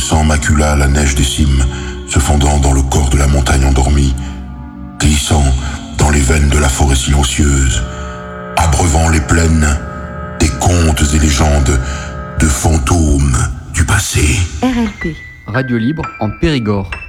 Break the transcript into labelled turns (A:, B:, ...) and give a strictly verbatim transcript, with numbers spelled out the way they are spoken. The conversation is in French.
A: sang macula la neige des cimes, se fondant dans le corps de la montagne endormie, glissant dans les veines de la forêt silencieuse, abreuvant les plaines des contes et légendes de fantômes du passé.
B: R L P.
C: Radio libre en Périgord.